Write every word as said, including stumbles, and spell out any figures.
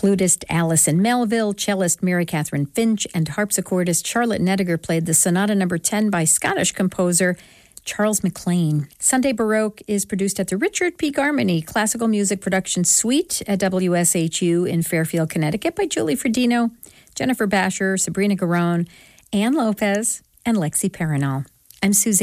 Flutist Allison Melville, cellist Mary Catherine Finch, and harpsichordist Charlotte Nediger played the Sonata Number ten by Scottish composer Charles McLean. Sunday Baroque is produced at the Richard P. Garmany Classical Music Production Suite at W S H U in Fairfield, Connecticut by Julie Fredino, Jennifer Basher, Sabrina Garone, Ann Lopez, and Lexi Perinal. I'm Suzanne.